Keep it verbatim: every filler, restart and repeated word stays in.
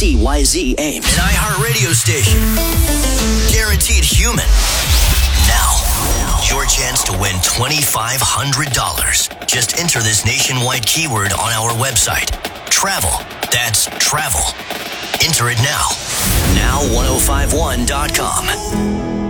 C Y Z Ames. An iHeartRadio station. Guaranteed human. Now, your chance to win twenty-five hundred dollars. Just enter this nationwide keyword on our website. Travel. That's travel. Enter it now. now ten fifty-one dot com.